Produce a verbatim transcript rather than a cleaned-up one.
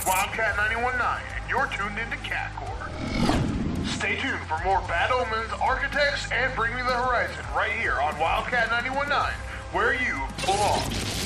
Wildcat ninety-one point nine, and you're tuned into Catcore. Stay tuned for more Bad Omens, Architects, and Bring Me the Horizon right here on Wildcat ninety-one point nine, where you belong.